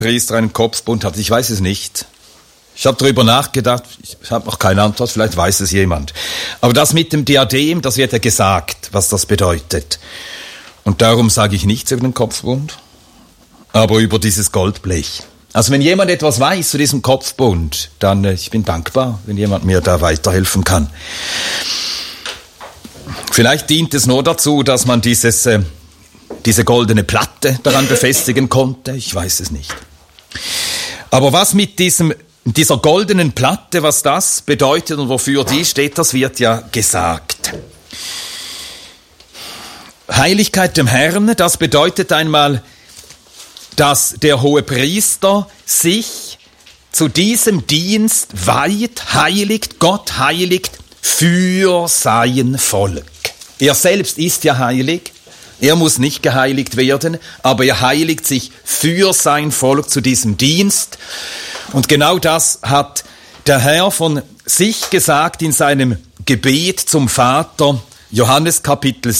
Priester einen Kopfbund hat. Ich weiß es nicht. Ich habe darüber nachgedacht, ich habe noch keine Antwort, vielleicht weiß es jemand. Aber das mit dem Diadem, das wird ja gesagt, was das bedeutet. Und darum sage ich nichts über den Kopfbund, aber über dieses Goldblech. Also wenn jemand etwas weiß zu diesem Kopfbund, dann ich bin dankbar, wenn jemand mir da weiterhelfen kann. Vielleicht dient es nur dazu, dass man diese goldene Platte daran befestigen konnte, ich weiß es nicht. Aber was mit dieser goldenen Platte, was das bedeutet und wofür die steht, das wird ja gesagt. Heiligkeit dem Herrn, das bedeutet einmal, dass der Hohepriester sich zu diesem Dienst weiht, heiligt, Gott heiligt für sein Volk. Er selbst ist ja heilig, er muss nicht geheiligt werden, aber er heiligt sich für sein Volk zu diesem Dienst. Und genau das hat der Herr von sich gesagt in seinem Gebet zum Vater, Johannes Kapitel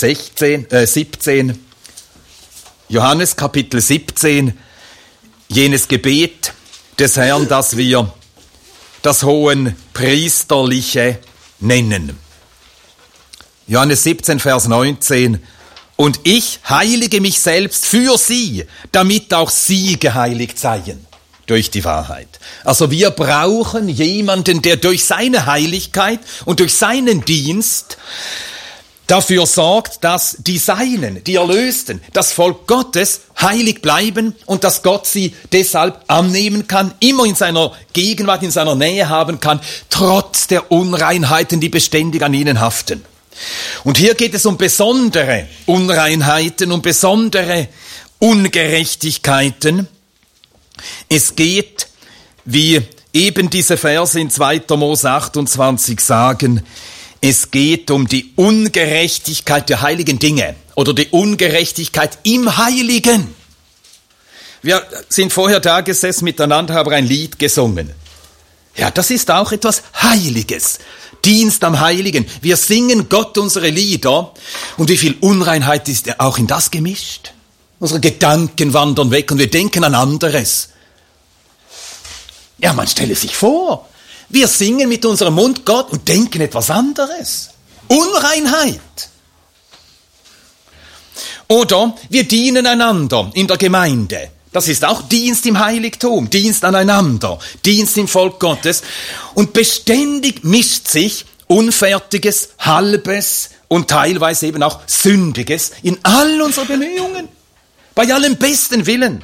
17, Johannes Kapitel 17, jenes Gebet des Herrn, das wir das Hohenpriesterliche nennen. Johannes 17, Vers 19. Und ich heilige mich selbst für sie, damit auch sie geheiligt seien durch die Wahrheit. Also wir brauchen jemanden, der durch seine Heiligkeit und durch seinen Dienst dafür sorgt, dass die Seinen, die Erlösten, das Volk Gottes heilig bleiben und dass Gott sie deshalb annehmen kann, immer in seiner Gegenwart, in seiner Nähe haben kann, trotz der Unreinheiten, die beständig an ihnen haften. Und hier geht es um besondere Unreinheiten, um besondere Ungerechtigkeiten. Es geht, wie eben diese Verse in 2. Mose 28 sagen, es geht um die Ungerechtigkeit der heiligen Dinge oder die Ungerechtigkeit im Heiligen. Wir sind vorher da gesessen miteinander, haben ein Lied gesungen. Ja, das ist auch etwas Heiliges. Dienst am Heiligen. Wir singen Gott unsere Lieder. Und wie viel Unreinheit ist auch in das gemischt? Unsere Gedanken wandern weg und wir denken an anderes. Ja, man stelle sich vor, wir singen mit unserem Mund Gott und denken etwas anderes. Unreinheit. Oder wir dienen einander in der Gemeinde. Das ist auch Dienst im Heiligtum, Dienst aneinander, Dienst im Volk Gottes. Und beständig mischt sich Unfertiges, Halbes und teilweise eben auch Sündiges in all unseren Bemühungen, bei allem besten Willen.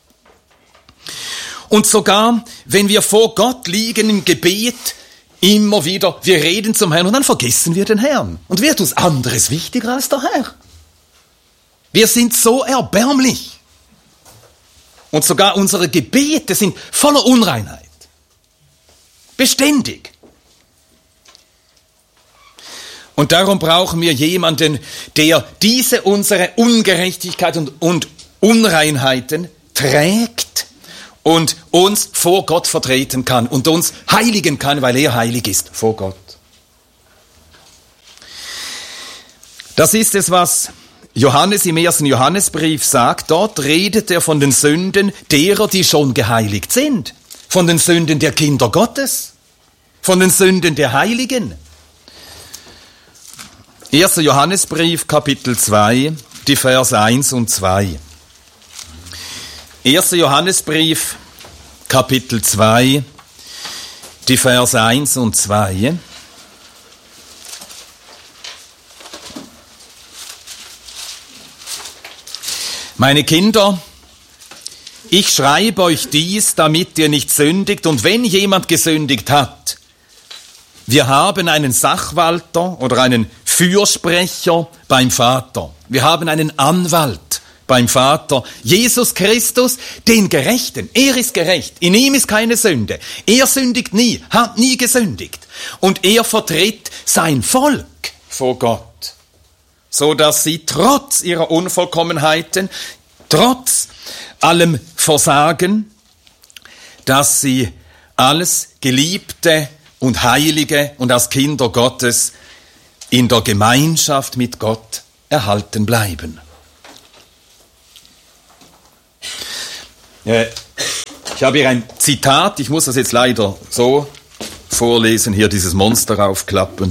Und sogar, wenn wir vor Gott liegen im Gebet, immer wieder, wir reden zum Herrn und dann vergessen wir den Herrn. Und wird uns anderes wichtiger als der Herr. Wir sind so erbärmlich. Und sogar unsere Gebete sind voller Unreinheit. Beständig. Und darum brauchen wir jemanden, der diese unsere Ungerechtigkeit und Unreinheiten trägt und uns vor Gott vertreten kann und uns heiligen kann, weil er heilig ist vor Gott. Das ist es, was Johannes im 1. Johannesbrief sagt. Dort redet er von den Sünden derer, die schon geheiligt sind. Von den Sünden der Kinder Gottes. Von den Sünden der Heiligen. 1. Johannesbrief, Kapitel 2, die Verse 1 und 2. 1. Johannesbrief, Kapitel 2, die Verse 1 und 2. Meine Kinder, ich schreibe euch dies, damit ihr nicht sündigt, und wenn jemand gesündigt hat, wir haben einen Sachwalter oder einen Fürsprecher beim Vater. Wir haben einen Anwalt beim Vater, Jesus Christus, den Gerechten. Er ist gerecht, in ihm ist keine Sünde. Er sündigt nie, hat nie gesündigt. Und er vertritt sein Volk vor Gott, so dass sie trotz ihrer Unvollkommenheiten, trotz allem Versagen, dass sie alles Geliebte und Heilige und als Kinder Gottes in der Gemeinschaft mit Gott erhalten bleiben. Ich habe hier ein Zitat, ich muss das jetzt leider so vorlesen, hier dieses Monster aufklappen.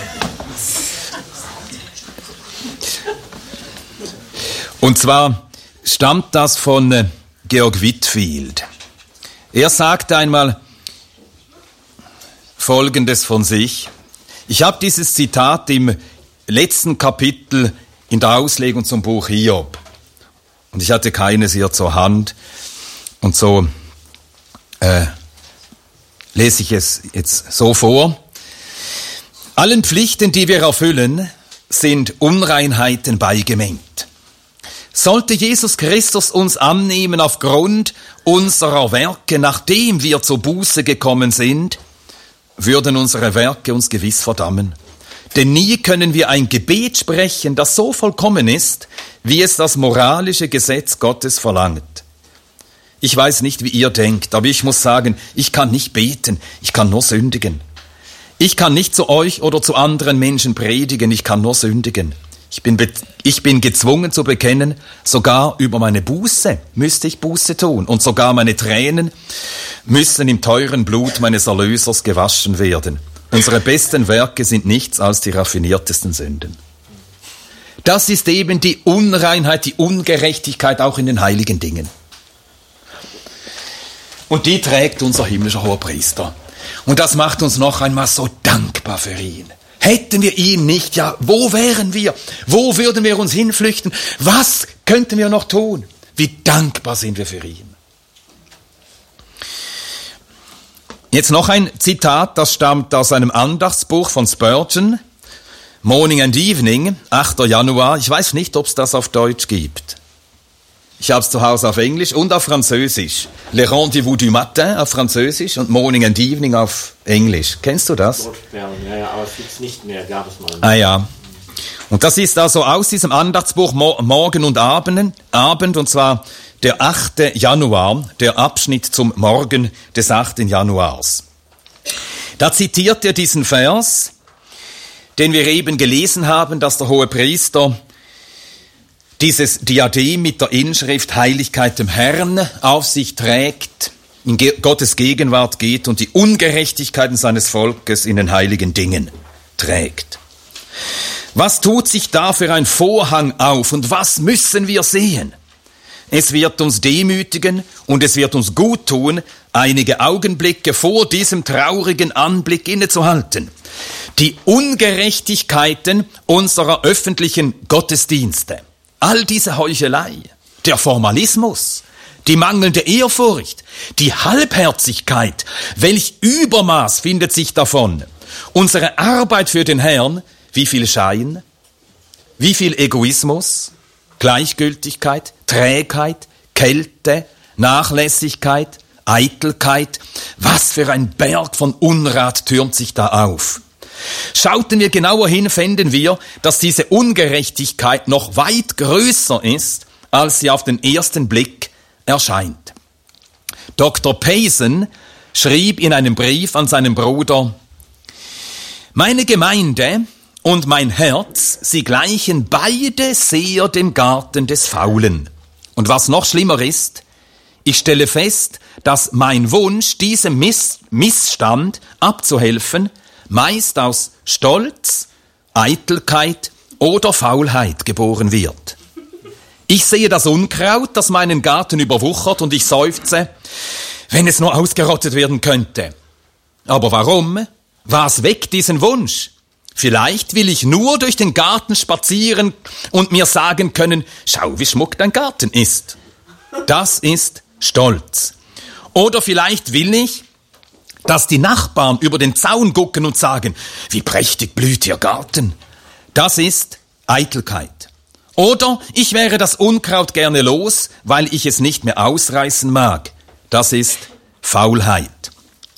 Und zwar stammt das von Georg Whitefield. Er sagte einmal Folgendes von sich. Ich habe dieses Zitat im letzten Kapitel in der Auslegung zum Buch Hiob. Und ich hatte keines hier zur Hand. Und so lese ich es jetzt so vor. Allen Pflichten, die wir erfüllen, sind Unreinheiten beigemengt. Sollte Jesus Christus uns annehmen aufgrund unserer Werke, nachdem wir zur Buße gekommen sind, würden unsere Werke uns gewiss verdammen. Denn nie können wir ein Gebet sprechen, das so vollkommen ist, wie es das moralische Gesetz Gottes verlangt. Ich weiß nicht, wie ihr denkt, aber ich muss sagen, ich kann nicht beten, ich kann nur sündigen. Ich kann nicht zu euch oder zu anderen Menschen predigen, ich kann nur sündigen. Ich bin gezwungen zu bekennen, sogar über meine Buße müsste ich Buße tun und sogar meine Tränen müssen im teuren Blut meines Erlösers gewaschen werden. Unsere besten Werke sind nichts als die raffiniertesten Sünden. Das ist eben die Unreinheit, die Ungerechtigkeit auch in den heiligen Dingen. Und die trägt unser himmlischer Hohepriester. Und das macht uns noch einmal so dankbar für ihn. Hätten wir ihn nicht, ja, wo wären wir? Wo würden wir uns hinflüchten? Was könnten wir noch tun? Wie dankbar sind wir für ihn. Jetzt noch ein Zitat, das stammt aus einem Andachtsbuch von Spurgeon, Morning and Evening, 8. Januar. Ich weiß nicht, ob es das auf Deutsch gibt. Ich habe es zu Hause auf Englisch und auf Französisch. Le Rendez-vous du Matin auf Französisch und Morning and Evening auf Englisch. Kennst du das? Ja, aber es gibt es nicht mehr, gab es mal. Ah ja. Und das ist also aus diesem Andachtsbuch Morgen und Abend, und zwar der 8. Januar, der Abschnitt zum Morgen des 8. Januars. Da zitiert er diesen Vers, den wir eben gelesen haben, dass der Hohepriester dieses Diadem mit der Inschrift Heiligkeit dem Herrn auf sich trägt, in Gottes Gegenwart geht und die Ungerechtigkeiten seines Volkes in den heiligen Dingen trägt. Was tut sich da für ein Vorhang auf und was müssen wir sehen? Es wird uns demütigen und es wird uns gut tun, einige Augenblicke vor diesem traurigen Anblick innezuhalten. Die Ungerechtigkeiten unserer öffentlichen Gottesdienste. All diese Heuchelei, der Formalismus, die mangelnde Ehrfurcht, die Halbherzigkeit, welch Übermaß findet sich davon. Unsere Arbeit für den Herrn, wie viel Schein, wie viel Egoismus, Gleichgültigkeit, Trägheit, Kälte, Nachlässigkeit, Eitelkeit, was für ein Berg von Unrat türmt sich da auf. Schauten wir genauer hin, fänden wir, dass diese Ungerechtigkeit noch weit größer ist, als sie auf den ersten Blick erscheint. Dr. Payson schrieb in einem Brief an seinen Bruder: Meine Gemeinde und mein Herz, sie gleichen beide sehr dem Garten des Faulen. Und was noch schlimmer ist, ich stelle fest, dass mein Wunsch, diesem Missstand abzuhelfen, meist aus Stolz, Eitelkeit oder Faulheit geboren wird. Ich sehe das Unkraut, das meinen Garten überwuchert, und ich seufze, wenn es nur ausgerottet werden könnte. Aber warum? Was weckt diesen Wunsch? Vielleicht will ich nur durch den Garten spazieren und mir sagen können, schau, wie schmuck dein Garten ist. Das ist Stolz. Oder vielleicht will ich, dass die Nachbarn über den Zaun gucken und sagen, wie prächtig blüht ihr Garten. Das ist Eitelkeit. Oder ich wäre das Unkraut gerne los, weil ich es nicht mehr ausreißen mag. Das ist Faulheit.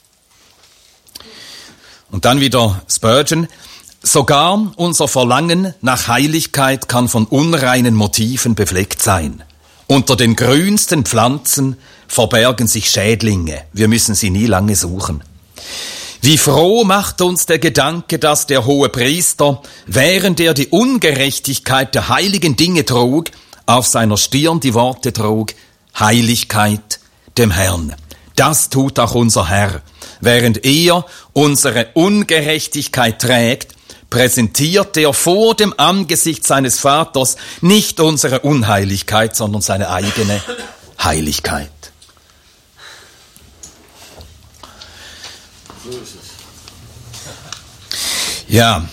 Und dann wieder Spurgeon. Sogar unser Verlangen nach Heiligkeit kann von unreinen Motiven befleckt sein. Unter den grünsten Pflanzen verbergen sich Schädlinge. Wir müssen sie nie lange suchen. Wie froh macht uns der Gedanke, dass der Hohepriester, während er die Ungerechtigkeit der heiligen Dinge trug, auf seiner Stirn die Worte trug, Heiligkeit dem Herrn. Das tut auch unser Herr. Während er unsere Ungerechtigkeit trägt, präsentiert er vor dem Angesicht seines Vaters nicht unsere Unheiligkeit, sondern seine eigene Heiligkeit. So ist es. Ja.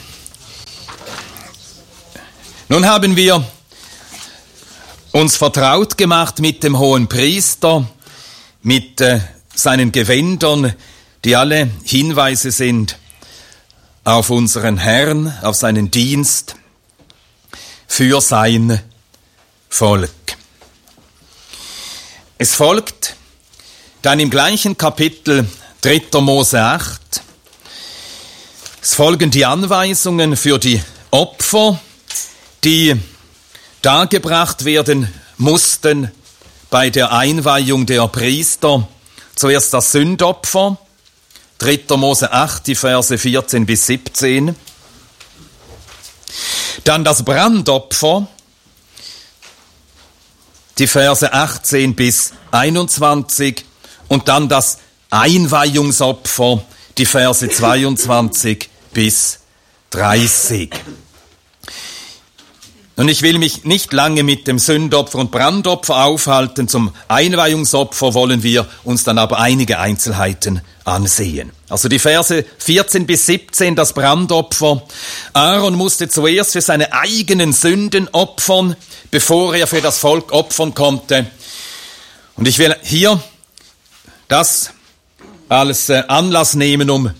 Nun haben wir uns vertraut gemacht mit dem hohen Priester, mit seinen Gewändern, die alle Hinweise sind auf unseren Herrn, auf seinen Dienst für sein Volk. Es folgt dann im gleichen Kapitel 3. Mose 8. Es folgen die Anweisungen für die Opfer, die dargebracht werden mussten bei der Einweihung der Priester. Zuerst das Sündopfer, 3. Mose 8, die Verse 14 bis 17. Dann das Brandopfer, die Verse 18 bis 21. Und dann das Einweihungsopfer, die Verse 22 bis 30. Und ich will mich nicht lange mit dem Sündopfer und Brandopfer aufhalten. Zum Einweihungsopfer wollen wir uns dann aber einige Einzelheiten ansehen. Also die Verse 14 bis 17, das Brandopfer. Aaron musste zuerst für seine eigenen Sünden opfern, bevor er für das Volk opfern konnte. Und ich will hier das als Anlass nehmen, um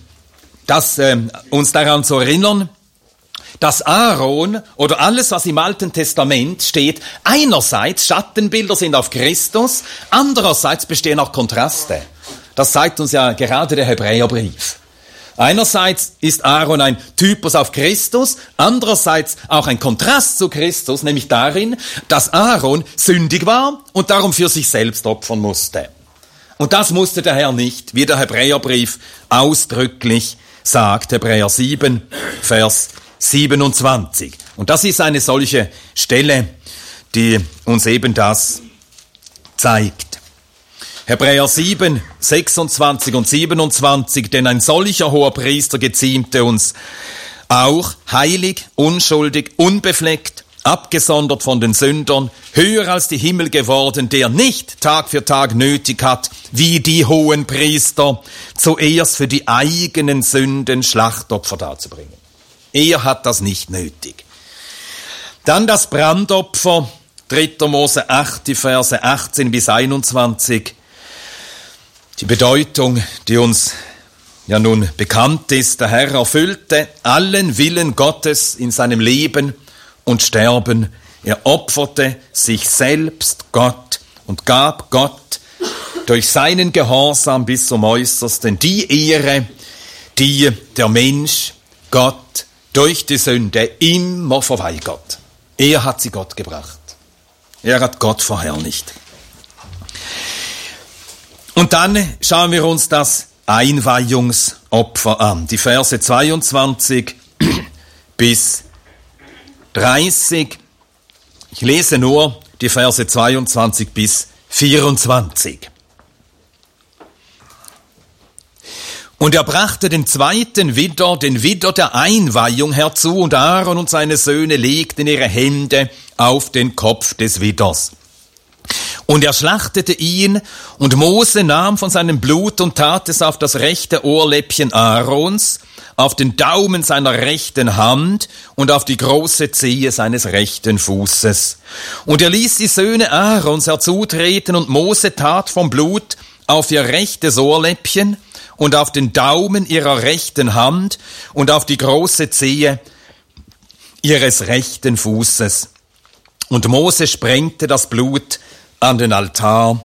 uns daran zu erinnern, dass Aaron oder alles, was im Alten Testament steht, einerseits Schattenbilder sind auf Christus, andererseits bestehen auch Kontraste. Das zeigt uns ja gerade der Hebräerbrief. Einerseits ist Aaron ein Typus auf Christus, andererseits auch ein Kontrast zu Christus, nämlich darin, dass Aaron sündig war und darum für sich selbst opfern musste. Und das musste der Herr nicht, wie der Hebräerbrief ausdrücklich sagt, Hebräer 7, Vers 27. Und das ist eine solche Stelle, die uns eben das zeigt. Hebräer 7, 26 und 27, denn ein solcher hoher Priester geziemte uns auch, heilig, unschuldig, unbefleckt, abgesondert von den Sündern, höher als die Himmel geworden, der nicht Tag für Tag nötig hat, wie die hohen Priester, zuerst für die eigenen Sünden Schlachtopfer darzubringen. Er hat das nicht nötig. Dann das Brandopfer, 3. Mose 8, die Verse 18 bis 21. Die Bedeutung, die uns ja nun bekannt ist, der Herr erfüllte allen Willen Gottes in seinem Leben und Sterben. Er opferte sich selbst Gott und gab Gott durch seinen Gehorsam bis zum Äußersten die Ehre, die der Mensch Gott durch die Sünde immer verweigert. Er hat sie Gott gebracht. Er hat Gott verherrlicht. Und dann schauen wir uns das Einweihungsopfer an. Die Verse 22 bis 30. Ich lese nur die Verse 22 bis 24. Und er brachte den zweiten Widder, den Widder der Einweihung herzu, und Aaron und seine Söhne legten ihre Hände auf den Kopf des Widders. Und er schlachtete ihn, und Mose nahm von seinem Blut und tat es auf das rechte Ohrläppchen Aarons, auf den Daumen seiner rechten Hand und auf die große Zehe seines rechten Fußes. Und er ließ die Söhne Aarons herzutreten, und Mose tat vom Blut auf ihr rechtes Ohrläppchen und auf den Daumen ihrer rechten Hand und auf die große Zehe ihres rechten Fußes. Und Mose sprengte das Blut an den Altar.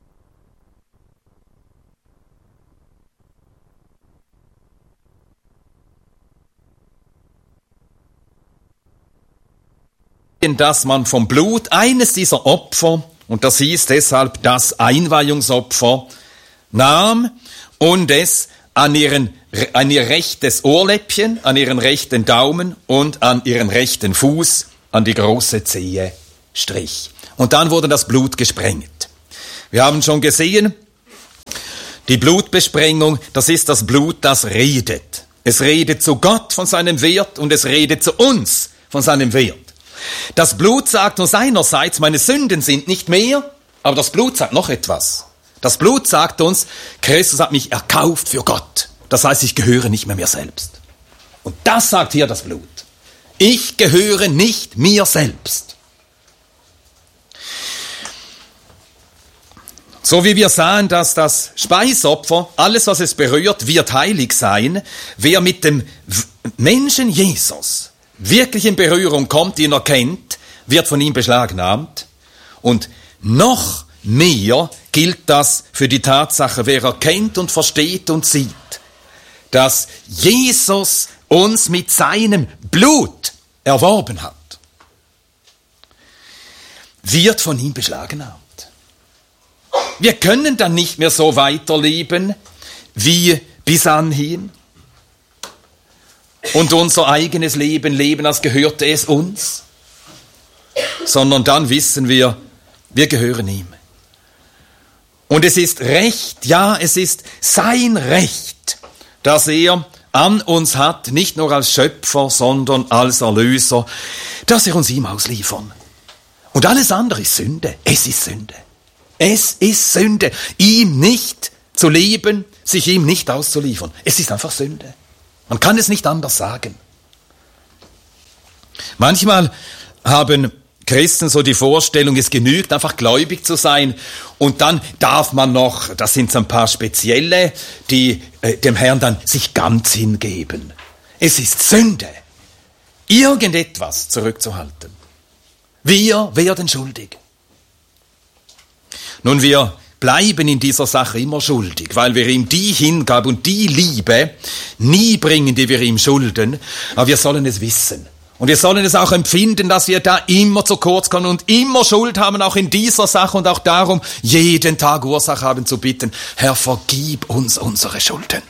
Dass man vom Blut eines dieser Opfer, und das hieß deshalb das Einweihungsopfer, nahm und es an ihr rechtes Ohrläppchen, an ihren rechten Daumen und an ihren rechten Fuß, an die große Zehe strich. Und dann wurde das Blut gesprengt. Wir haben schon gesehen, Die Blutbesprengung, das ist das Blut, das redet. Es redet zu Gott von seinem Wert und es redet zu uns von seinem Wert. Das Blut sagt uns einerseits, meine Sünden sind nicht mehr, aber das Blut sagt noch etwas. Das Blut sagt uns, Christus hat mich erkauft für Gott. Das heißt, ich gehöre nicht mehr mir selbst. Und das sagt hier das Blut. Ich gehöre nicht mir selbst. So wie wir sahen, dass das Speisopfer, alles was es berührt, wird heilig sein, wer mit dem Menschen Jesus wirklich in Berührung kommt, ihn erkennt, wird von ihm beschlagnahmt. Und noch mehr gilt das für die Tatsache, wer erkennt und versteht und sieht, dass Jesus uns mit seinem Blut erworben hat, wird von ihm beschlagnahmt. Wir können dann nicht mehr so weiterleben wie bis anhin und unser eigenes Leben leben, als gehörte es uns, sondern dann wissen wir, wir gehören ihm. Und es ist Recht, ja, es ist sein Recht, dass er an uns hat, nicht nur als Schöpfer, sondern als Erlöser, dass wir uns ihm ausliefern. Und alles andere ist Sünde. Es ist Sünde. Es ist Sünde, ihm nicht zu leben, sich ihm nicht auszuliefern. Es ist einfach Sünde. Man kann es nicht anders sagen. Manchmal haben Christen so die Vorstellung, es genügt einfach gläubig zu sein und dann darf man noch, das sind so ein paar Spezielle, die dem Herrn dann sich ganz hingeben. Es ist Sünde, irgendetwas zurückzuhalten. Wir werden schuldig. Nun, wir bleiben in dieser Sache immer schuldig, weil wir ihm die Hingabe und die Liebe nie bringen, die wir ihm schulden, aber wir sollen es wissen. Und wir sollen es auch empfinden, dass wir da immer zu kurz kommen und immer Schuld haben, auch in dieser Sache und auch darum jeden Tag Ursache haben zu bitten, Herr, vergib uns unsere Schulden.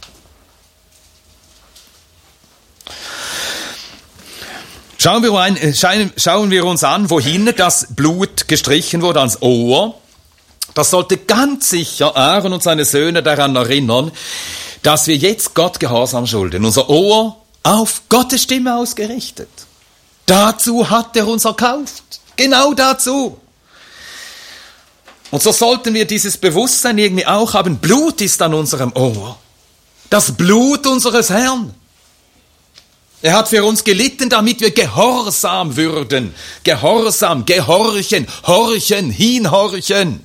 Schauen wir uns an, wohin das Blut gestrichen wurde, ans Ohr. Das sollte ganz sicher Aaron und seine Söhne daran erinnern, dass wir jetzt Gott Gehorsam schulden. Unser Ohr auf Gottes Stimme ausgerichtet. Dazu hat er uns erkauft. Genau dazu. Und so sollten wir dieses Bewusstsein irgendwie auch haben. Blut ist an unserem Ohr. Das Blut unseres Herrn. Er hat für uns gelitten, damit wir gehorsam würden. Gehorsam, gehorchen, horchen, hinhorchen.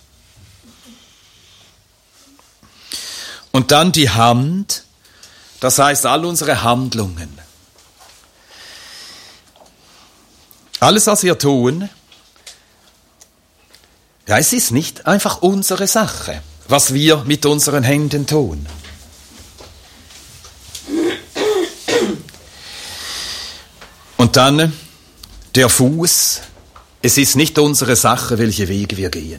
Und dann die Hand, das heißt all unsere Handlungen. Alles, was wir tun, ja, es ist nicht einfach unsere Sache, was wir mit unseren Händen tun. Und dann der Fuß, es ist nicht unsere Sache, welche Wege wir gehen.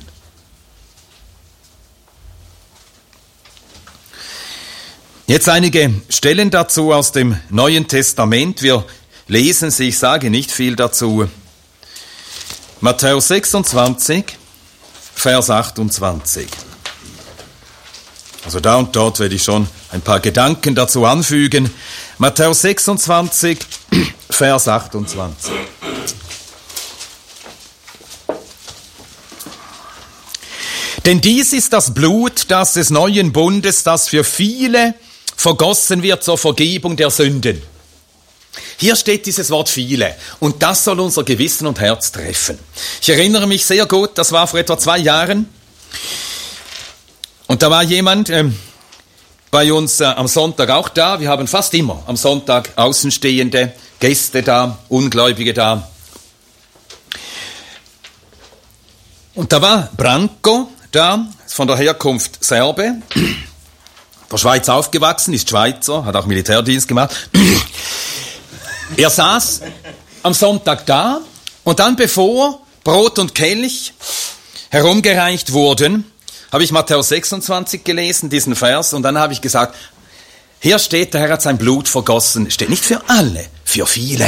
Jetzt einige Stellen dazu aus dem Neuen Testament. Wir lesen sie, ich sage nicht viel dazu. Matthäus 26, Vers 28. Also da und dort werde ich schon ein paar Gedanken dazu anfügen. Matthäus 26, Vers 28. Denn dies ist das Blut, das des neuen Bundes, das für viele vergossen wird zur Vergebung der Sünden. Hier steht dieses Wort viele und das soll unser Gewissen und Herz treffen. Ich erinnere mich sehr gut, das war vor etwa 2 Jahren und da war jemand bei uns am Sonntag auch da. Wir haben fast immer am Sonntag Außenstehende, Gäste da, Ungläubige da. Und da war Branko da, von der Herkunft Serbe, der Schweiz aufgewachsen, ist Schweizer, hat auch Militärdienst gemacht. Er saß am Sonntag da und dann, bevor Brot und Kelch herumgereicht wurden, habe ich Matthäus 26 gelesen, diesen Vers, und dann habe ich gesagt, hier steht, der Herr hat sein Blut vergossen, steht nicht für alle, für viele.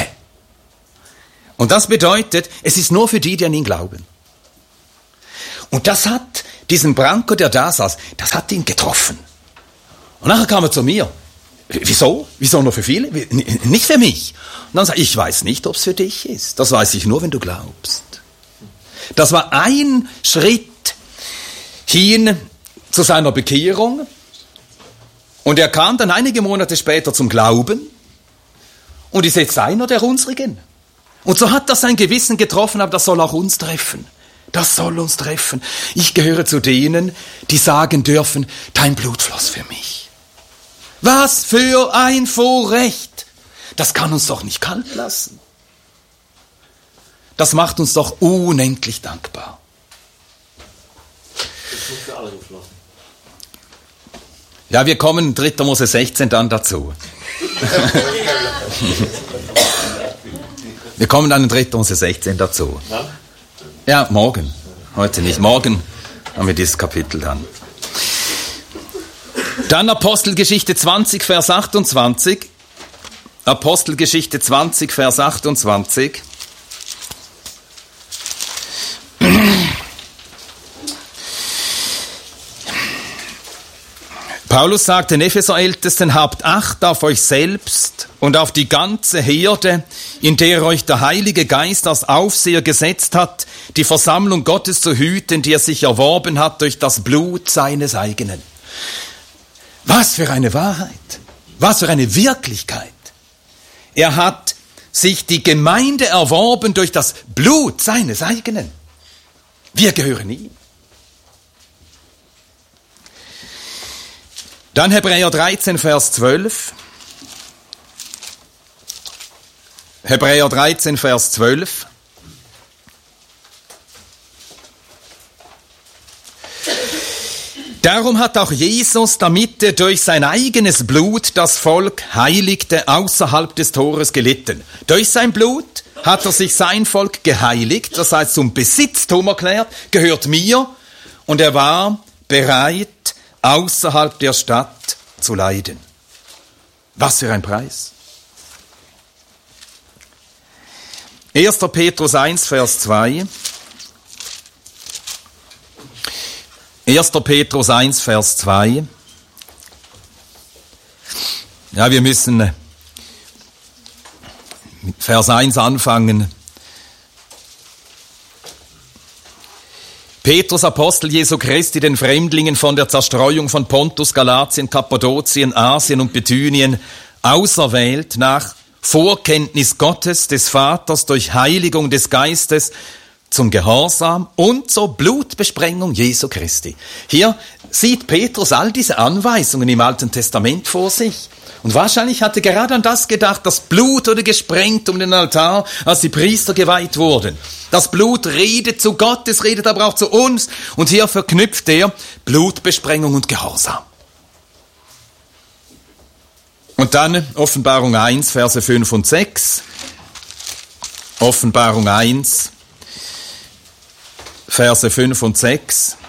Und das bedeutet, es ist nur für die, die an ihn glauben. Und das hat diesen Branko, der da saß, das hat ihn getroffen. Und nachher kam er zu mir. Wieso? Wieso nur für viele? Nicht für mich. Und dann sagte ich weiß nicht, ob es für dich ist. Das weiß ich nur, wenn du glaubst. Das war ein Schritt hin zu seiner Bekehrung. Und er kam dann einige Monate später zum Glauben und ist jetzt einer der unsrigen. Und so hat das sein Gewissen getroffen, aber das soll auch uns treffen. Das soll uns treffen. Ich gehöre zu denen, die sagen dürfen, dein Blut floss für mich. Was für ein Vorrecht. Das kann uns doch nicht kalt lassen. Das macht uns doch unendlich dankbar. Das ist für alle geflossen. Ja, wir kommen in 3. Mose 16 dann dazu. Wir kommen dann in 3. Mose 16 dazu. Ja, morgen. Heute nicht. Morgen haben wir dieses Kapitel dann. Dann Apostelgeschichte 20, Vers 28. Apostelgeschichte 20, Vers 28. Paulus sagt den Epheser-Ältesten, habt Acht auf euch selbst und auf die ganze Herde, in der euch der Heilige Geist als Aufseher gesetzt hat, die Versammlung Gottes zu hüten, die er sich erworben hat durch das Blut seines eigenen. Was für eine Wahrheit, was für eine Wirklichkeit. Er hat sich die Gemeinde erworben durch das Blut seines eigenen. Wir gehören ihm. Dann Hebräer 13, Vers 12. Hebräer 13, Vers 12. Darum hat auch Jesus, damit er durch sein eigenes Blut das Volk heiligte, außerhalb des Tores gelitten. Durch sein Blut hat er sich sein Volk geheiligt, das heißt zum Besitztum erklärt, gehört mir, und er war bereit, außerhalb der Stadt zu leiden. Was für ein Preis. 1. Petrus 1, Vers 2. 1. Petrus 1, Vers 2. Ja, wir müssen mit Vers 1 anfangen. Petrus, Apostel Jesu Christi, den Fremdlingen von der Zerstreuung von Pontus, Galatien, Kappadokien, Asien und Bithynien, auserwählt nach Vorkenntnis Gottes, des Vaters, durch Heiligung des Geistes, zum Gehorsam und zur Blutbesprengung Jesu Christi. Hier sieht Petrus all diese Anweisungen im Alten Testament vor sich. Und wahrscheinlich hatte gerade an das gedacht, das Blut wurde gesprengt um den Altar, als die Priester geweiht wurden. Das Blut redet zu Gott, es redet aber auch zu uns. Und hier verknüpft er Blutbesprengung und Gehorsam. Und dann Offenbarung 1, Verse 5 und 6. Offenbarung 1, Verse 5 und 6.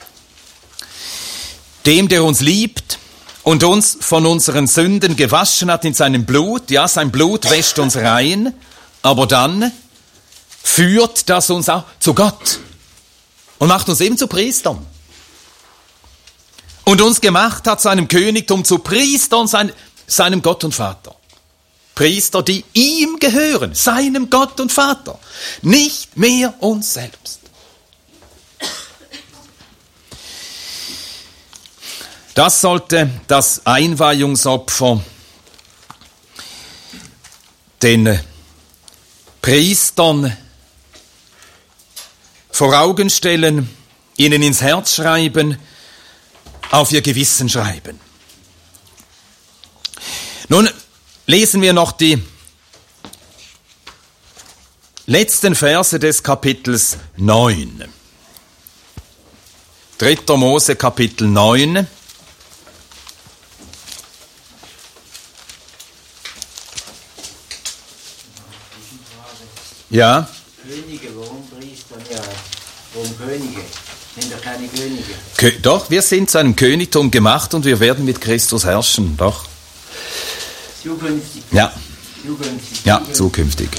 Dem, der uns liebt und uns von unseren Sünden gewaschen hat in seinem Blut, ja, sein Blut wäscht uns rein, aber dann führt das uns auch zu Gott und macht uns eben zu Priestern. Und uns gemacht hat zu einem Königtum, zu Priestern seinem Gott und Vater. Priester, die ihm gehören, seinem Gott und Vater, nicht mehr uns selbst. Das sollte das Einweihungsopfer den Priestern vor Augen stellen, ihnen ins Herz schreiben, auf ihr Gewissen schreiben. Nun lesen wir noch die letzten Verse des Kapitels 9. 3. Mose Kapitel 9. Ja. Könige, warum Priester? Ja, warum Könige? Sind doch keine Könige. Doch, wir sind zu einem Königtum gemacht und wir werden mit Christus herrschen, doch. Zukünftig. Ja. Zukünftig. Ja, zukünftig.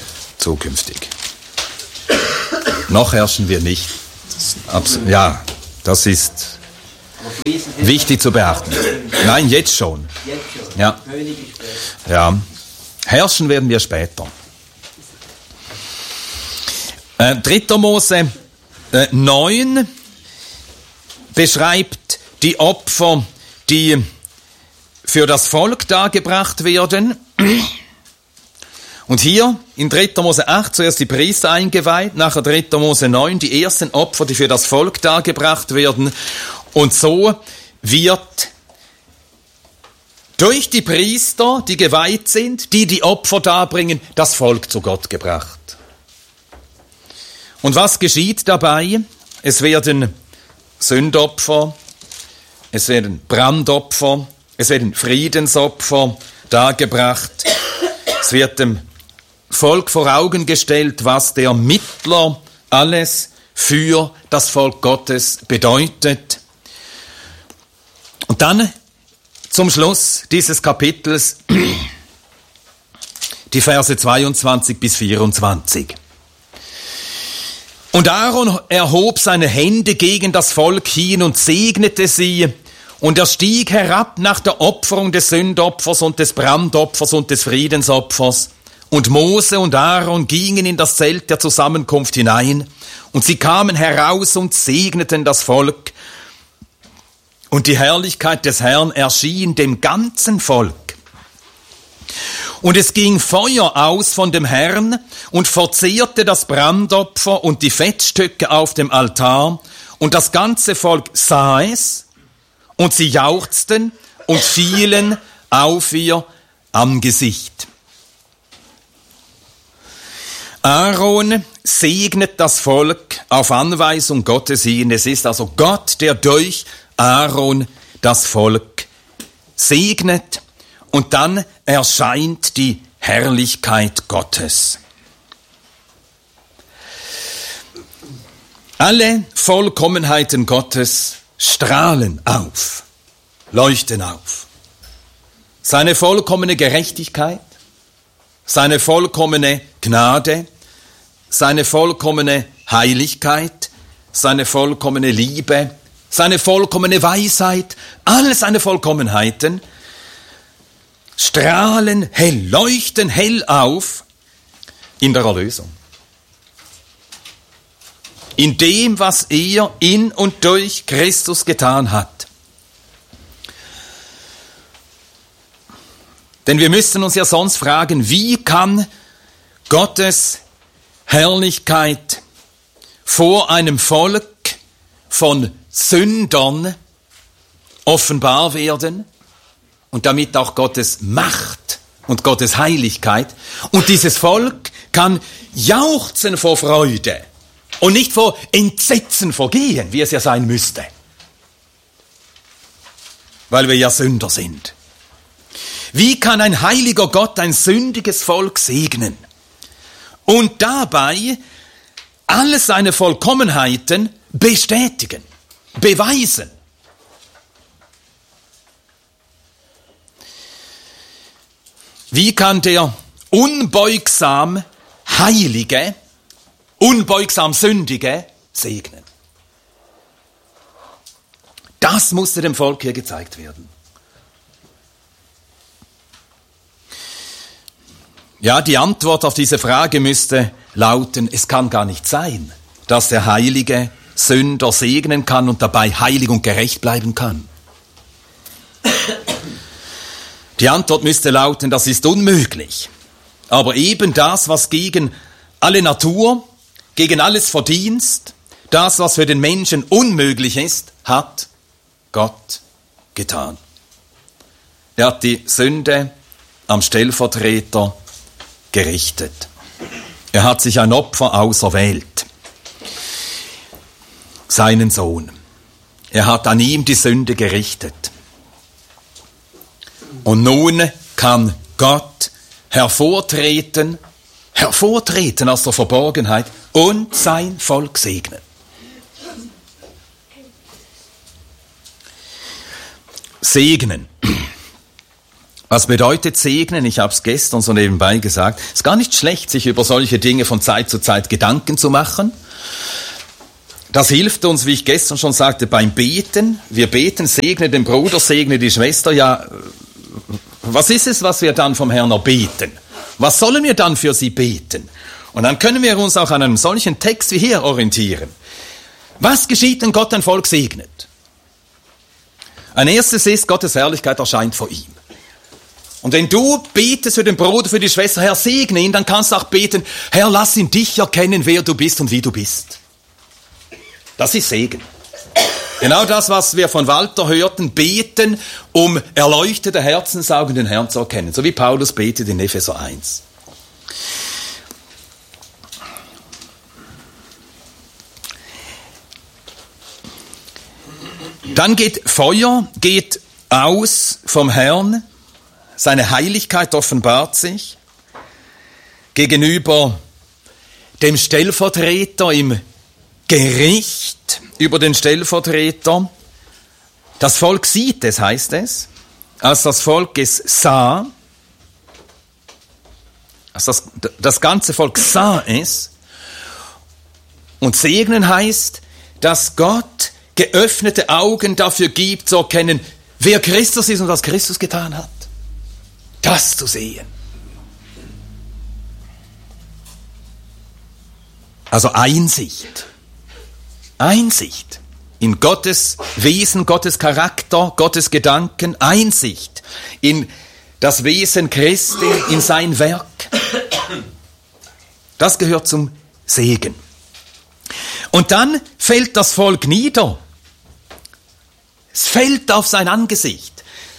Zukünftig. Noch herrschen wir nicht. Ja, Das ist Aber fließend ist wichtig zu beachten. Nein, jetzt schon. jetzt schon. Ja. König ist später. Ja. Herrschen werden wir später. 3. Mose 9 beschreibt die Opfer, die für das Volk dargebracht werden. Und hier in 3. Mose 8 zuerst die Priester eingeweiht, nachher 3. Mose 9 die ersten Opfer, die für das Volk dargebracht werden. Und so wird durch die Priester, die geweiht sind, die Opfer darbringen, das Volk zu Gott gebracht. Und was geschieht dabei? Es werden Sündopfer, es werden Brandopfer, es werden Friedensopfer dargebracht. Es wird dem Volk vor Augen gestellt, was der Mittler alles für das Volk Gottes bedeutet. Und dann zum Schluss dieses Kapitels die Verse 22 bis 24. Und Aaron erhob seine Hände gegen das Volk hin und segnete sie, und er stieg herab nach der Opferung des Sündopfers und des Brandopfers und des Friedensopfers. Und Mose und Aaron gingen in das Zelt der Zusammenkunft hinein, und sie kamen heraus und segneten das Volk. Und die Herrlichkeit des Herrn erschien dem ganzen Volk. Und es ging Feuer aus von dem Herrn und verzehrte das Brandopfer und die Fettstücke auf dem Altar. Und das ganze Volk sah es, und sie jauchzten und fielen auf ihr Angesicht. Aaron segnet das Volk auf Anweisung Gottes hin. Es ist also Gott, der durch Aaron das Volk segnet, und dann erscheint die Herrlichkeit Gottes. Alle Vollkommenheiten Gottes strahlen auf, leuchten auf. Seine vollkommene Gerechtigkeit, seine vollkommene Gnade, seine vollkommene Heiligkeit, seine vollkommene Liebe, seine vollkommene Weisheit, all seine Vollkommenheiten strahlen hell, leuchten hell auf in der Erlösung. In dem, was er in und durch Christus getan hat. Denn wir müssten uns ja sonst fragen, wie kann Gottes Herrlichkeit vor einem Volk von Sündern offenbar werden und damit auch Gottes Macht und Gottes Heiligkeit. Und dieses Volk kann jauchzen vor Freude und nicht vor Entsetzen vergehen, wie es ja sein müsste, weil wir ja Sünder sind. Wie kann ein heiliger Gott ein sündiges Volk segnen und dabei alle seine Vollkommenheiten bestätigen, beweisen? Wie kann der unbeugsam Heilige, unbeugsam Sündige segnen? Das musste dem Volk hier gezeigt werden. Ja, die Antwort auf diese Frage müsste lauten, es kann gar nicht sein, dass der Heilige Sünder segnen kann und dabei heilig und gerecht bleiben kann. Die Antwort müsste lauten, das ist unmöglich. Aber eben das, was gegen alle Natur, gegen alles Verdienst, das, was für den Menschen unmöglich ist, hat Gott getan. Er hat die Sünde am Stellvertreter gerichtet. Er hat sich ein Opfer auserwählt, seinen Sohn. Er hat an ihm die Sünde gerichtet. Und nun kann Gott hervortreten aus der Verborgenheit und sein Volk segnen. Segnen. Was bedeutet segnen? Ich habe es gestern so nebenbei gesagt. Es ist gar nicht schlecht, sich über solche Dinge von Zeit zu Zeit Gedanken zu machen. Das hilft uns, wie ich gestern schon sagte, beim Beten. Wir beten, segne den Bruder, segne die Schwester. Ja, was ist es, was wir dann vom Herrn erbeten? Was sollen wir dann für sie beten? Und dann können wir uns auch an einem solchen Text wie hier orientieren. Was geschieht, wenn Gott ein Volk segnet? Ein erstes ist, Gottes Herrlichkeit erscheint vor ihm. Und wenn du betest für den Bruder, für die Schwester, Herr, segne ihn, dann kannst du auch beten, Herr, lass ihn dich erkennen, wer du bist und wie du bist. Das ist Segen. Genau das, was wir von Walter hörten, beten, um erleuchtete Herzensaugen den Herrn zu erkennen. So wie Paulus betet in Epheser 1. Dann geht Feuer, geht aus vom Herrn, seine Heiligkeit offenbart sich gegenüber dem Stellvertreter im Gericht über den Stellvertreter. Das Volk sieht es, heißt es, als das Volk es sah, als das ganze Volk sah es, und segnen heißt, dass Gott geöffnete Augen dafür gibt, zu erkennen, wer Christus ist und was Christus getan hat. Das zu sehen. Also Einsicht. Einsicht in Gottes Wesen, Gottes Charakter, Gottes Gedanken. Einsicht in das Wesen Christi, in sein Werk. Das gehört zum Segen. Und dann fällt das Volk nieder. Es fällt auf sein Angesicht.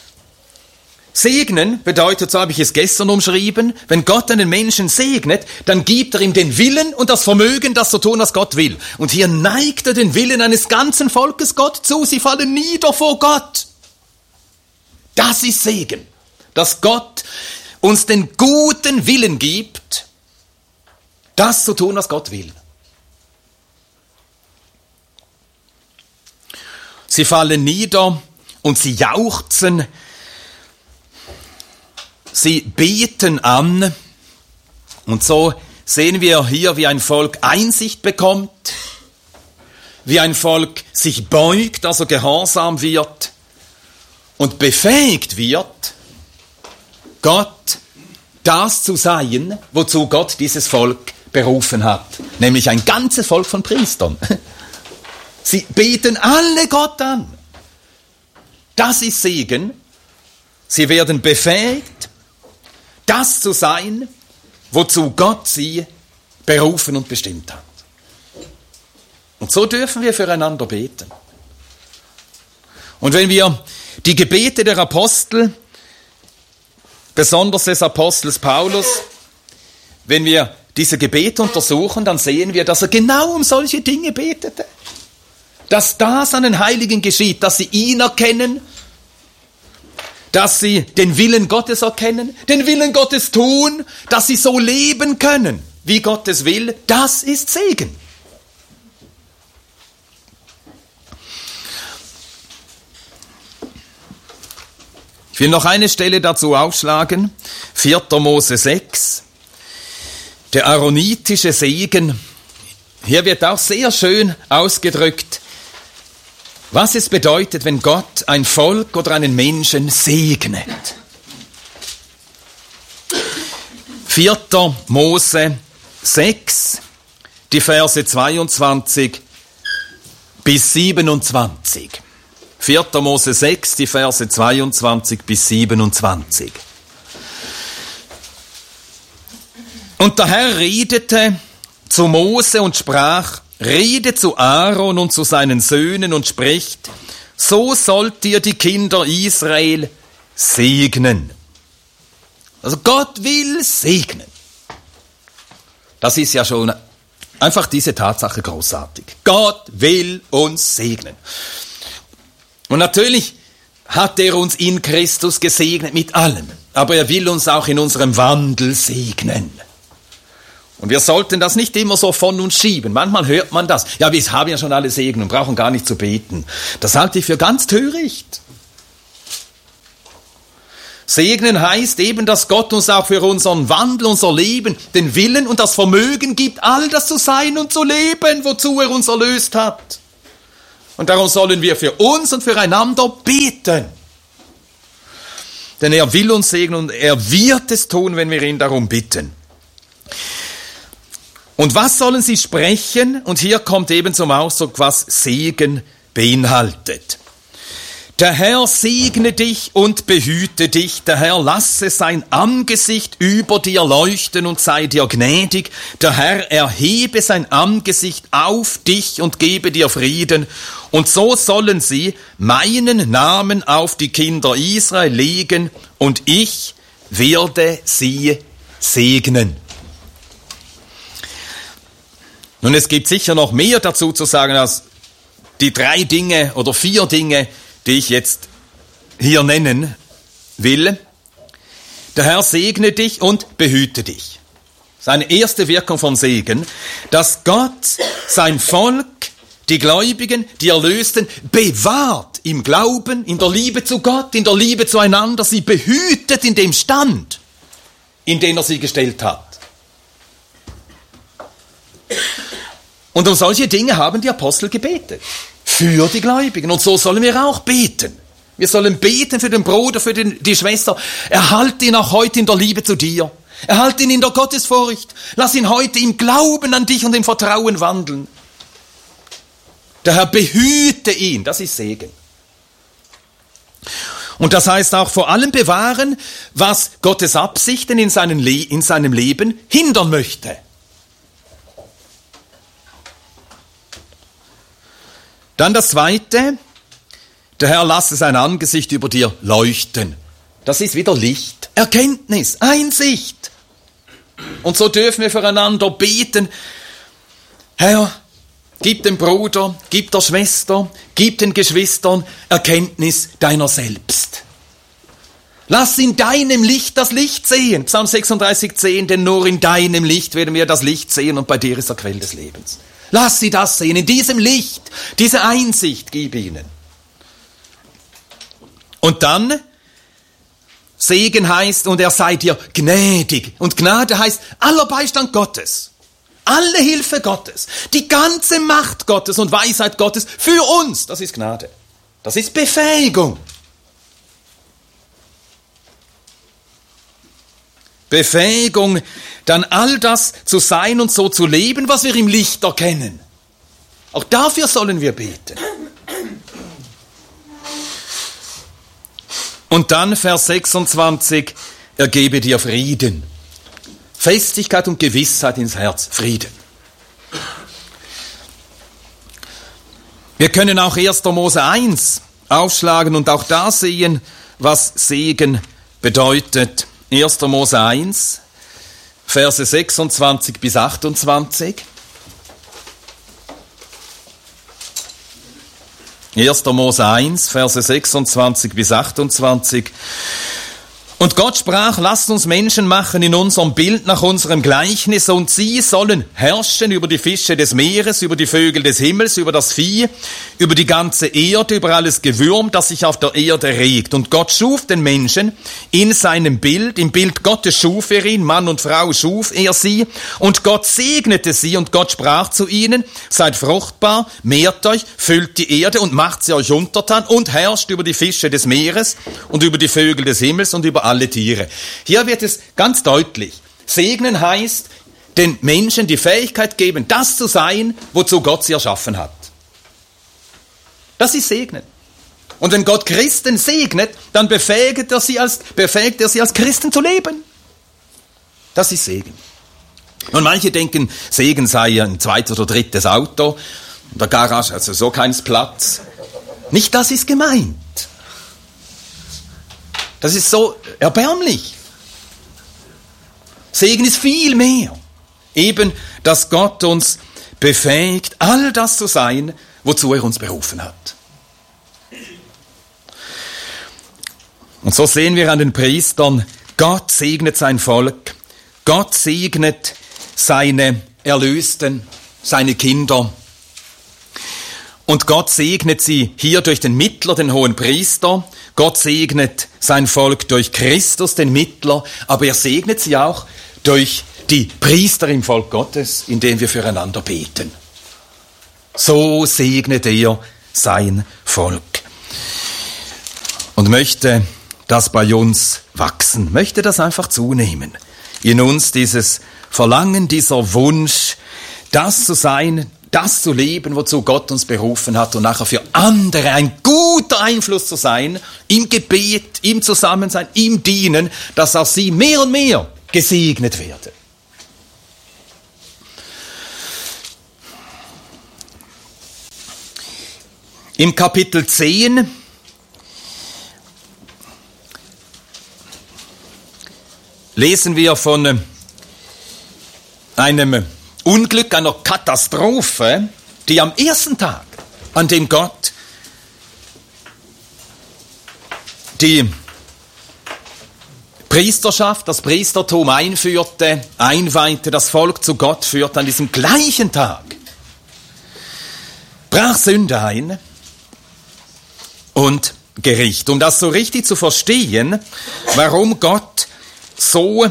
Segnen bedeutet, so habe ich es gestern umschrieben, wenn Gott einen Menschen segnet, dann gibt er ihm den Willen und das Vermögen, das zu tun, was Gott will. Und hier neigt er den Willen eines ganzen Volkes Gott zu. Sie fallen nieder vor Gott. Das ist Segen, dass Gott uns den guten Willen gibt, das zu tun, was Gott will. Sie fallen nieder und sie jauchzen. Sie beten an, und so sehen wir hier, wie ein Volk Einsicht bekommt, wie ein Volk sich beugt, also gehorsam wird und befähigt wird, Gott das zu sein, wozu Gott dieses Volk berufen hat, nämlich ein ganzes Volk von Priestern. Sie beten alle Gott an. Das ist Segen. Sie werden befähigt, das zu sein, wozu Gott sie berufen und bestimmt hat. Und so dürfen wir füreinander beten. Und wenn wir die Gebete der Apostel, besonders des Apostels Paulus, wenn wir diese Gebete untersuchen, dann sehen wir, dass er genau um solche Dinge betete. Dass das an den Heiligen geschieht, dass sie ihn erkennen, dass sie den Willen Gottes erkennen, den Willen Gottes tun, dass sie so leben können, wie Gott es will, das ist Segen. Ich will noch eine Stelle dazu aufschlagen, 4. Mose 6, der aaronitische Segen. Hier wird auch sehr schön ausgedrückt, was es bedeutet, wenn Gott ein Volk oder einen Menschen segnet. 4. Mose 6, die Verse 22 bis 27. 4. Mose 6, die Verse 22 bis 27. Und der Herr redete zu Mose und sprach, rede zu Aaron und zu seinen Söhnen und spricht, so sollt ihr die Kinder Israel segnen. Also Gott will segnen. Das ist ja schon einfach diese Tatsache großartig. Gott will uns segnen. Und natürlich hat er uns in Christus gesegnet mit allem. Aber er will uns auch in unserem Wandel segnen. Und wir sollten das nicht immer so von uns schieben. Manchmal hört man das. Ja, wir haben ja schon alle Segen und brauchen gar nicht zu beten. Das halte ich für ganz töricht. Segnen heißt eben, dass Gott uns auch für unseren Wandel, unser Leben, den Willen und das Vermögen gibt, all das zu sein und zu leben, wozu er uns erlöst hat. Und darum sollen wir für uns und füreinander beten. Denn er will uns segnen und er wird es tun, wenn wir ihn darum bitten. Und was sollen sie sprechen? Und hier kommt eben zum Ausdruck, was Segen beinhaltet. Der Herr segne dich und behüte dich. Der Herr lasse sein Angesicht über dir leuchten und sei dir gnädig. Der Herr erhebe sein Angesicht auf dich und gebe dir Frieden. Und so sollen sie meinen Namen auf die Kinder Israel legen und ich werde sie segnen. Nun, es gibt sicher noch mehr dazu zu sagen als die 3 Dinge oder 4 Dinge, die ich jetzt hier nennen will. Der Herr segne dich und behüte dich. Seine erste Wirkung vom Segen, dass Gott sein Volk, die Gläubigen, die Erlösten, bewahrt im Glauben, in der Liebe zu Gott, in der Liebe zueinander, sie behütet in dem Stand, in den er sie gestellt hat. Und um solche Dinge haben die Apostel gebetet. Für die Gläubigen. Und so sollen wir auch beten. Wir sollen beten für den Bruder, für die Schwester. Erhalte ihn auch heute in der Liebe zu dir. Erhalte ihn in der Gottesfurcht. Lass ihn heute im Glauben an dich und im Vertrauen wandeln. Der Herr behüte ihn. Das ist Segen. Und das heißt auch vor allem bewahren, was Gottes Absichten in seinem Leben hindern möchte. Dann das Zweite, der Herr lasse sein Angesicht über dir leuchten. Das ist wieder Licht, Erkenntnis, Einsicht. Und so dürfen wir füreinander beten. Herr, gib dem Bruder, gib der Schwester, gib den Geschwistern Erkenntnis deiner selbst. Lass in deinem Licht das Licht sehen. Psalm 36,10, denn nur in deinem Licht werden wir das Licht sehen und bei dir ist der Quell des Lebens. Lass sie das sehen, in diesem Licht, diese Einsicht gib ihnen. Und dann, Segen heißt, und er sei dir gnädig. Und Gnade heißt, aller Beistand Gottes, alle Hilfe Gottes, die ganze Macht Gottes und Weisheit Gottes für uns. Das ist Gnade. Das ist Befähigung. Befähigung, dann all das zu sein und so zu leben, was wir im Licht erkennen. Auch dafür sollen wir beten. Und dann Vers 26, er gebe dir Frieden. Festigkeit und Gewissheit ins Herz, Frieden. Wir können auch 1. Mose 1 aufschlagen und auch da sehen, was Segen bedeutet. 1. Mose 1, Verse 26 bis 28. 1. Mose 1, Verse 26 bis 28. Und Gott sprach, lasst uns Menschen machen in unserem Bild nach unserem Gleichnis, und sie sollen herrschen über die Fische des Meeres, über die Vögel des Himmels, über das Vieh, über die ganze Erde, über alles Gewürm, das sich auf der Erde regt. Und Gott schuf den Menschen in seinem Bild, im Bild Gottes schuf er ihn, Mann und Frau schuf er sie, und Gott segnete sie, und Gott sprach zu ihnen, seid fruchtbar, mehrt euch, füllt die Erde und macht sie euch untertan und herrscht über die Fische des Meeres und über die Vögel des Himmels und über alle Tiere. Hier wird es ganz deutlich. Segnen heißt, den Menschen die Fähigkeit geben, das zu sein, wozu Gott sie erschaffen hat. Das ist Segnen. Und wenn Gott Christen segnet, dann befähigt er sie als Christen zu leben. Das ist Segen. Und manche denken, Segen sei ein zweites oder drittes Auto, in der Garage, also so keins Platz. Nicht das ist gemeint. Das ist so erbärmlich. Segen ist viel mehr. Eben, dass Gott uns befähigt, all das zu sein, wozu er uns berufen hat. Und so sehen wir an den Priestern, Gott segnet sein Volk, Gott segnet seine Erlösten, seine Kinder. Und Gott segnet sie hier durch den Mittler, den hohen Priester. Gott segnet sein Volk durch Christus, den Mittler. Aber er segnet sie auch durch die Priester im Volk Gottes, indem wir füreinander beten. So segnet er sein Volk. Und möchte das bei uns wachsen, möchte das einfach zunehmen. In uns dieses Verlangen, dieser Wunsch, das zu sein, das zu leben, wozu Gott uns berufen hat und nachher für andere ein guter Einfluss zu sein, im Gebet, im Zusammensein, im Dienen, dass auch sie mehr und mehr gesegnet werden. Im Kapitel 10 lesen wir von einem Unglück, einer Katastrophe, die am ersten Tag, an dem Gott die Priesterschaft, das Priestertum einführte, einweihte, das Volk zu Gott führte, an diesem gleichen Tag brach Sünde ein und Gericht. Um das so richtig zu verstehen, warum Gott so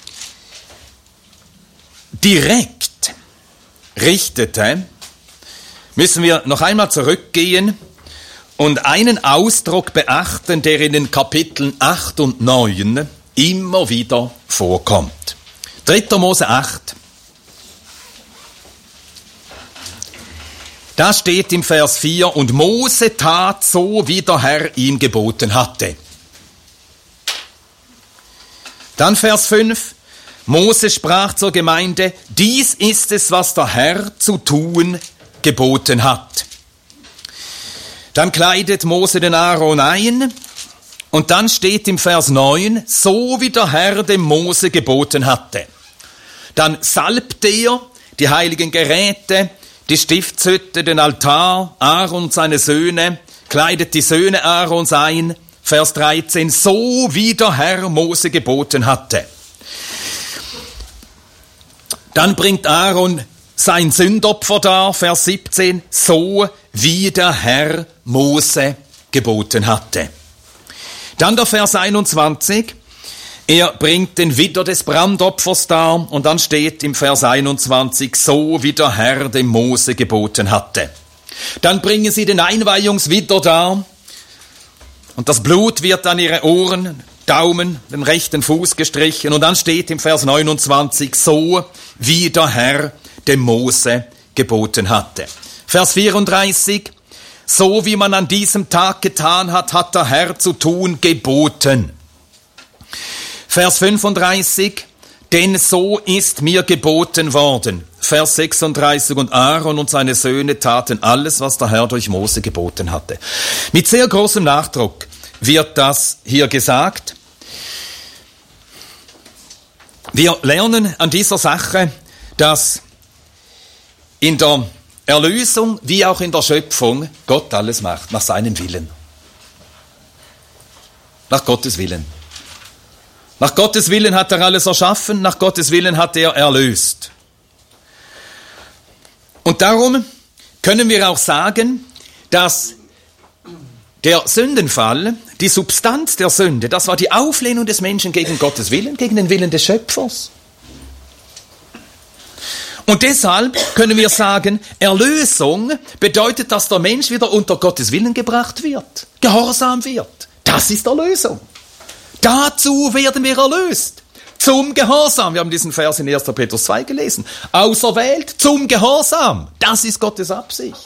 direkt richtete, müssen wir noch einmal zurückgehen und einen Ausdruck beachten, der in den Kapiteln 8 und 9 immer wieder vorkommt. 3. Mose 8. Da steht im Vers 4, und Mose tat so, wie der Herr ihm geboten hatte. Dann Vers 5. Mose sprach zur Gemeinde, dies ist es, was der Herr zu tun geboten hat. Dann kleidet Mose den Aaron ein und dann steht im Vers 9, so wie der Herr dem Mose geboten hatte. Dann salbt er die heiligen Geräte, die Stiftshütte, den Altar, Aaron und seine Söhne, kleidet die Söhne Aarons ein, Vers 13, so wie der Herr Mose geboten hatte. Dann bringt Aaron sein Sündopfer dar, Vers 17, so wie der Herr Mose geboten hatte. Dann der Vers 21, er bringt den Widder des Brandopfers dar und dann steht im Vers 21, so wie der Herr dem Mose geboten hatte. Dann bringen sie den Einweihungswidder dar und das Blut wird an ihre Ohren, Daumen, den rechten Fuß gestrichen und dann steht im Vers 29, so wie der Herr dem Mose geboten hatte. Vers 34, so wie man an diesem Tag getan hat, hat der Herr zu tun geboten. Vers 35, denn so ist mir geboten worden. Vers 36, und Aaron und seine Söhne taten alles, was der Herr durch Mose geboten hatte. Mit sehr großem Nachdruck wird das hier gesagt. Wir lernen an dieser Sache, dass in der Erlösung wie auch in der Schöpfung Gott alles macht, nach seinem Willen. Nach Gottes Willen. Nach Gottes Willen hat er alles erschaffen, nach Gottes Willen hat er erlöst. Und darum können wir auch sagen, dass der Sündenfall, die Substanz der Sünde, das war die Auflehnung des Menschen gegen Gottes Willen, gegen den Willen des Schöpfers. Und deshalb können wir sagen, Erlösung bedeutet, dass der Mensch wieder unter Gottes Willen gebracht wird, gehorsam wird. Das ist Erlösung. Dazu werden wir erlöst. Zum Gehorsam. Wir haben diesen Vers in 1. Petrus 2 gelesen. Auserwählt zum Gehorsam. Das ist Gottes Absicht.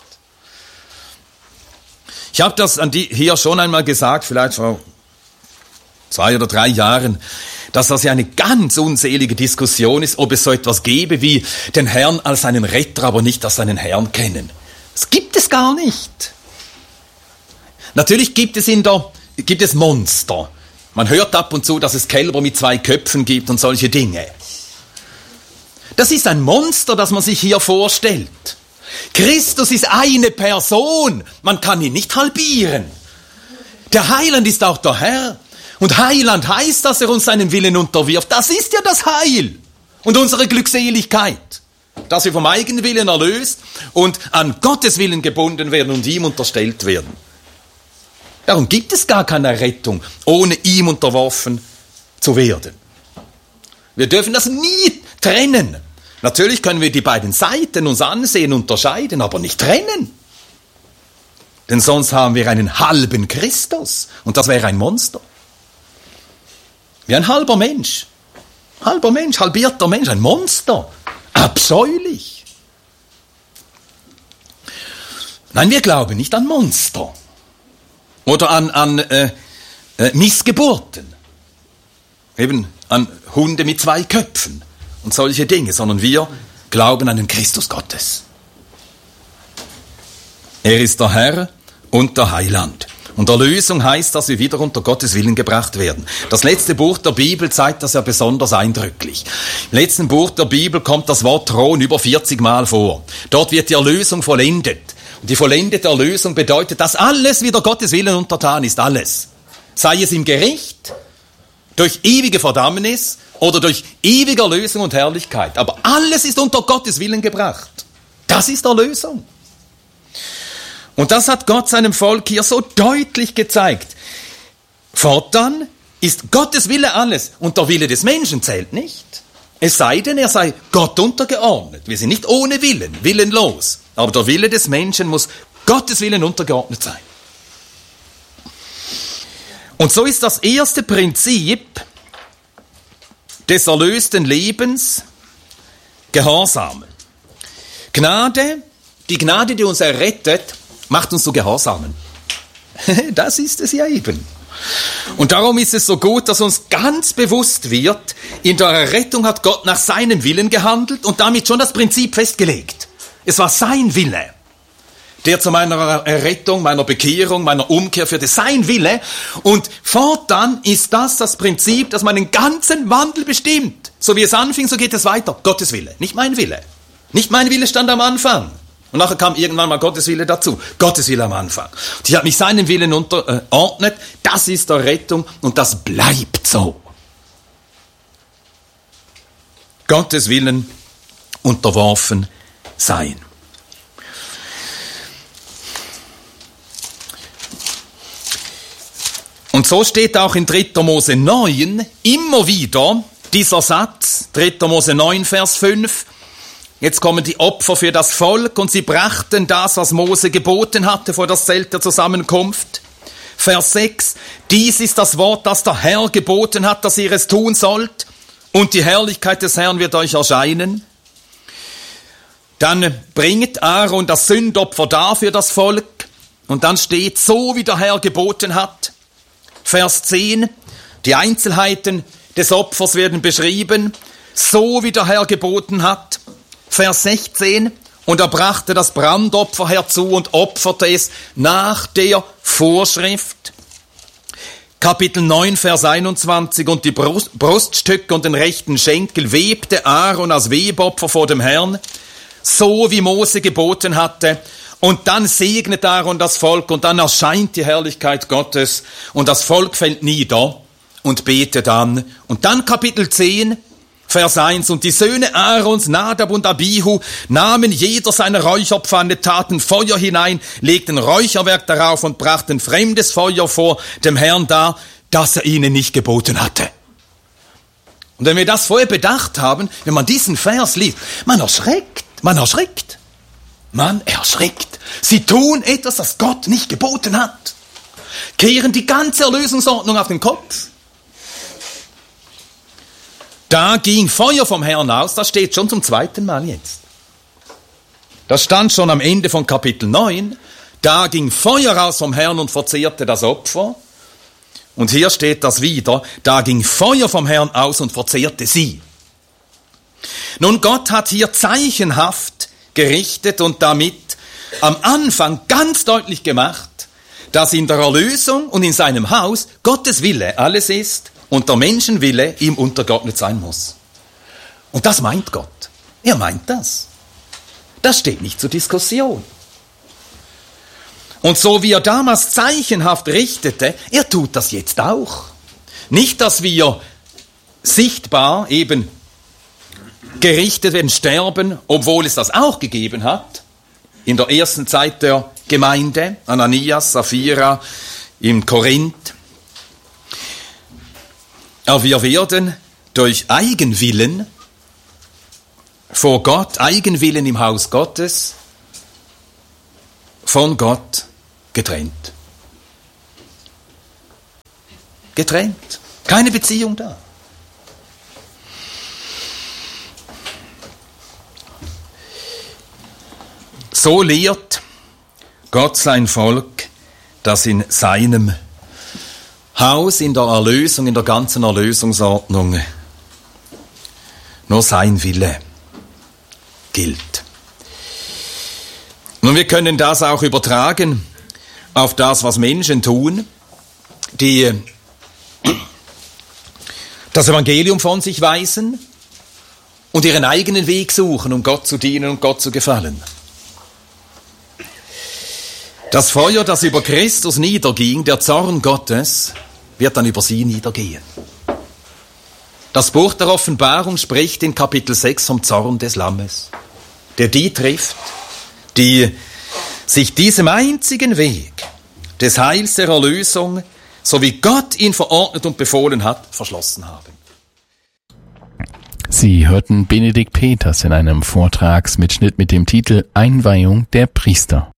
Ich habe das hier schon einmal gesagt, vielleicht vor 2 oder 3 Jahren, dass das ja eine ganz unselige Diskussion ist, ob es so etwas gäbe wie den Herrn als einen Retter, aber nicht als einen Herrn kennen. Das gibt es gar nicht. Natürlich gibt es Monster. Man hört ab und zu, dass es Kälber mit 2 Köpfen gibt und solche Dinge. Das ist ein Monster, das man sich hier vorstellt. Christus ist eine Person. Man kann ihn nicht halbieren. Der Heiland ist auch der Herr. Und Heiland heißt, dass er uns seinen Willen unterwirft. Das ist ja das Heil und unsere Glückseligkeit. dass wir vom Eigenwillen erlöst und an Gottes Willen gebunden werden und ihm unterstellt werden. Darum gibt es gar keine Rettung, ohne ihm unterworfen zu werden. Wir dürfen das nie trennen. Natürlich können wir die beiden Seiten uns ansehen, unterscheiden, aber nicht trennen. Denn sonst haben wir einen halben Christus und das wäre ein Monster. Wie ein halber Mensch, halbierter Mensch, ein Monster, abscheulich. Nein, wir glauben nicht an Monster oder an Missgeburten, eben an Hunde mit 2 Köpfen und solche Dinge, sondern wir glauben an den Christus Gottes. Er ist der Herr und der Heiland. Und Erlösung heißt, dass wir wieder unter Gottes Willen gebracht werden. Das letzte Buch der Bibel zeigt das ja besonders eindrücklich. Im letzten Buch der Bibel kommt das Wort Thron über 40 Mal vor. Dort wird die Erlösung vollendet. Und die vollendete Erlösung bedeutet, dass alles wieder Gottes Willen untertan ist. Alles. Sei es im Gericht, durch ewige Verdammnis oder durch ewige Erlösung und Herrlichkeit. Aber alles ist unter Gottes Willen gebracht. Das ist Erlösung. Und das hat Gott seinem Volk hier so deutlich gezeigt. Fortan ist Gottes Wille alles und der Wille des Menschen zählt nicht. Es sei denn, er sei Gott untergeordnet. Wir sind nicht ohne Willen, willenlos. Aber der Wille des Menschen muss Gottes Willen untergeordnet sein. Und so ist das erste Prinzip des erlösten Lebens Gehorsam. Gnade, die Gnade, die uns errettet, macht uns zu Gehorsamen. Das ist es ja eben. Und darum ist es so gut, dass uns ganz bewusst wird, in der Errettung hat Gott nach seinem Willen gehandelt und damit schon das Prinzip festgelegt. Es war sein Wille, der zu meiner Errettung, meiner Bekehrung, meiner Umkehr führte. Sein Wille. Und fortan ist das Prinzip, das meinen ganzen Wandel bestimmt. So wie es anfing, so geht es weiter. Gottes Wille, nicht mein Wille. Nicht mein Wille stand am Anfang. Und nachher kam irgendwann mal Gottes Wille dazu. Gottes Wille am Anfang. Und ich habe mich seinem Willen unterordnet. Das ist der Rettung und das bleibt so. Gottes Willen unterworfen sein. Und so steht auch in 3. Mose 9 immer wieder dieser Satz, 3. Mose 9, Vers 5, jetzt kommen die Opfer für das Volk und sie brachten das, was Mose geboten hatte, vor das Zelt der Zusammenkunft. Vers 6, dies ist das Wort, das der Herr geboten hat, dass ihr es tun sollt und die Herrlichkeit des Herrn wird euch erscheinen. Dann bringt Aaron das Sündopfer dar für das Volk und dann steht, so wie der Herr geboten hat. Vers 10, die Einzelheiten des Opfers werden beschrieben, so wie der Herr geboten hat. Vers 16, und er brachte das Brandopfer herzu und opferte es nach der Vorschrift. Kapitel 9, Vers 21, und die Bruststücke und den rechten Schenkel webte Aaron als Webopfer vor dem Herrn, so wie Mose geboten hatte. Und dann segnet Aaron das Volk und dann erscheint die Herrlichkeit Gottes und das Volk fällt nieder und betet an. Und dann Kapitel 10, Vers 1, und die Söhne Aarons, Nadab und Abihu, nahmen jeder seine Räucherpfanne, taten Feuer hinein, legten Räucherwerk darauf und brachten fremdes Feuer vor dem Herrn dar, das er ihnen nicht geboten hatte. Und wenn wir das vorher bedacht haben, wenn man diesen Vers liest, man erschreckt. Man erschrickt. Sie tun etwas, das Gott nicht geboten hat. Kehren die ganze Erlösungsordnung auf den Kopf. Da ging Feuer vom Herrn aus, das steht schon zum 2. Mal jetzt. Das stand schon am Ende von Kapitel 9. Da ging Feuer aus vom Herrn und verzehrte das Opfer. Und hier steht das wieder. Da ging Feuer vom Herrn aus und verzehrte sie. Nun, Gott hat hier zeichenhaft gerichtet und damit am Anfang ganz deutlich gemacht, dass in der Erlösung und in seinem Haus Gottes Wille alles ist und der Menschenwille ihm untergeordnet sein muss. Und das meint Gott. Er meint das. Das steht nicht zur Diskussion. Und so wie er damals zeichenhaft richtete, er tut das jetzt auch. Nicht, dass wir sichtbar eben gerichtet werden, sterben, obwohl es das auch gegeben hat. In der ersten Zeit der Gemeinde, Ananias, Sapphira, in Korinth. Aber wir werden durch Eigenwillen vor Gott, Eigenwillen im Haus Gottes, von Gott getrennt. Getrennt. Keine Beziehung da. So lehrt Gott sein Volk, dass in seinem Haus, in der Erlösung, in der ganzen Erlösungsordnung nur sein Wille gilt. Nun, wir können das auch übertragen auf das, was Menschen tun, die das Evangelium von sich weisen und ihren eigenen Weg suchen, um Gott zu dienen und Gott zu gefallen. Das Feuer, das über Christus niederging, der Zorn Gottes, wird dann über sie niedergehen. Das Buch der Offenbarung spricht in Kapitel 6 vom Zorn des Lammes, der die trifft, die sich diesem einzigen Weg des Heils der Erlösung, so wie Gott ihn verordnet und befohlen hat, verschlossen haben. Sie hörten Benedikt Peters in einem Vortragsmitschnitt mit dem Titel Einweihung der Priester.